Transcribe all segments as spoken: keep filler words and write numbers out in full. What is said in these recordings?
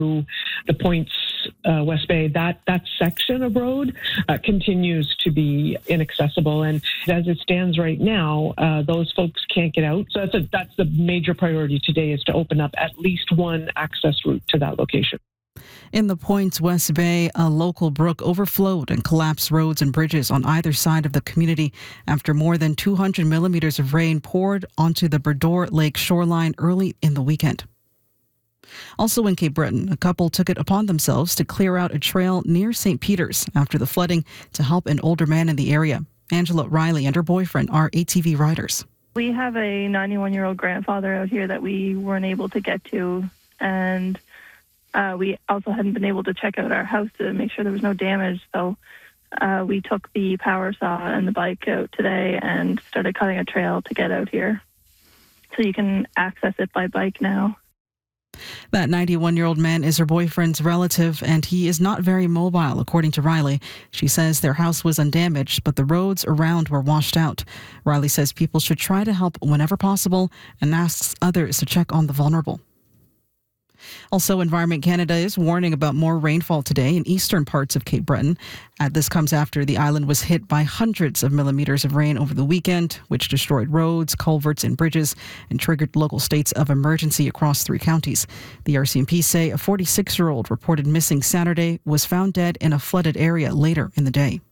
the Points, uh, West Bay, that, that section of road uh, continues to be inaccessible. And as it stands right now, uh, those folks can't get out. So that's, a, that's the major priority today, is to open up at least one access route to that location. In the Points West Bay, a local brook overflowed and collapsed roads and bridges on either side of the community after more than two hundred millimeters of rain poured onto the Bredor Lake shoreline early in the weekend. Also in Cape Breton, a couple took it upon themselves to clear out a trail near Saint Peter's after the flooding to help an older man in the area. Angela Riley and her boyfriend are A T V riders. We have a ninety-one-year-old grandfather out here that we weren't able to get to, and uh, we also hadn't been able to check out our house to make sure there was no damage. So uh, we took the power saw and the bike out today and started cutting a trail to get out here. So you can access it by bike now. That ninety-one-year-old man is her boyfriend's relative, and he is not very mobile, according to Riley. She says their house was undamaged, but the roads around were washed out. Riley says people should try to help whenever possible and asks others to check on the vulnerable. Also, Environment Canada is warning about more rainfall today in eastern parts of Cape Breton. Uh, this comes after the island was hit by hundreds of millimeters of rain over the weekend, which destroyed roads, culverts, and bridges and triggered local states of emergency across three counties. The R C M P say a forty-six-year-old reported missing Saturday was found dead in a flooded area later in the day.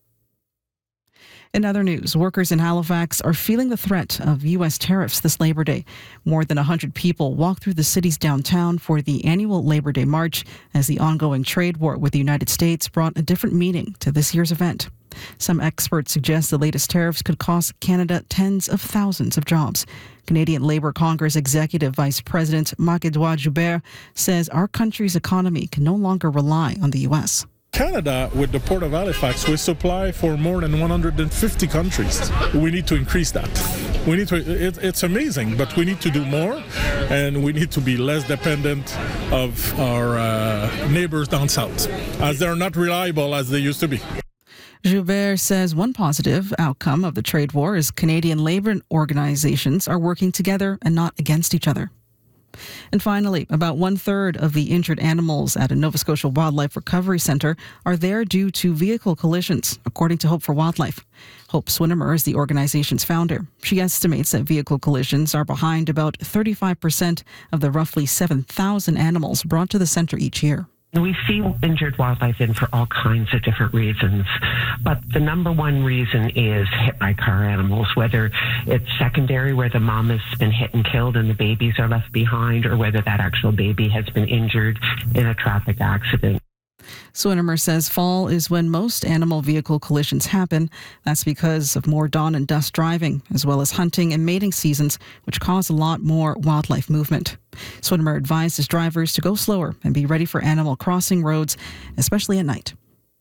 In other news, workers in Halifax are feeling the threat of U S tariffs this Labor Day. More than one hundred people walked through the city's downtown for the annual Labor Day March as the ongoing trade war with the United States brought a different meaning to this year's event. Some experts suggest the latest tariffs could cost Canada tens of thousands of jobs. Canadian Labour Congress Executive Vice President Marc-Edouard Joubert says our country's economy can no longer rely on the U S. Canada, with the Port of Halifax, we supply for more than one hundred fifty countries. We need to increase that. We need to. It, it's amazing, but we need to do more, and we need to be less dependent of our uh, neighbors down south, as they're not reliable as they used to be. Joubert says one positive outcome of the trade war is Canadian labour organizations are working together and not against each other. And finally, about one-third of the injured animals at a Nova Scotia Wildlife Recovery Centre are there due to vehicle collisions, according to Hope for Wildlife. Hope Swinimer is the organization's founder. She estimates that vehicle collisions are behind about thirty-five percent of the roughly seven thousand animals brought to the centre each year. We see injured wildlife in for all kinds of different reasons, but the number one reason is hit by car animals, whether it's secondary where the mom has been hit and killed and the babies are left behind, or whether that actual baby has been injured in a traffic accident. Swinimer says fall is when most animal vehicle collisions happen. That's because of more dawn and dusk driving, as well as hunting and mating seasons, which cause a lot more wildlife movement. Swinimer advises drivers to go slower and be ready for animal crossing roads, especially at night.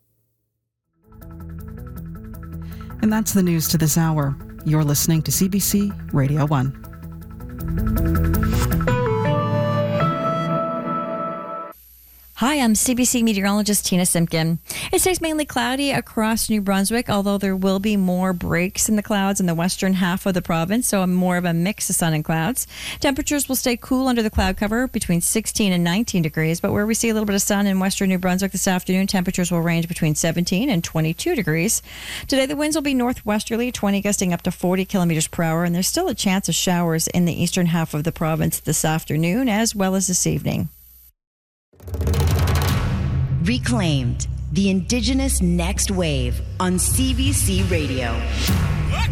And that's the news to this hour. You're listening to C B C Radio one. Hi, I'm C B C meteorologist Tina Simpkin. It stays mainly cloudy across New Brunswick, although there will be more breaks in the clouds in the western half of the province, so more of a mix of sun and clouds. Temperatures will stay cool under the cloud cover between sixteen and nineteen degrees, but where we see a little bit of sun in western New Brunswick this afternoon, temperatures will range between seventeen and twenty-two degrees. Today, the winds will be northwesterly, twenty gusting up to forty kilometers per hour, and there's still a chance of showers in the eastern half of the province this afternoon as well as this evening. Reclaimed, the Indigenous Next Wave on C B C Radio.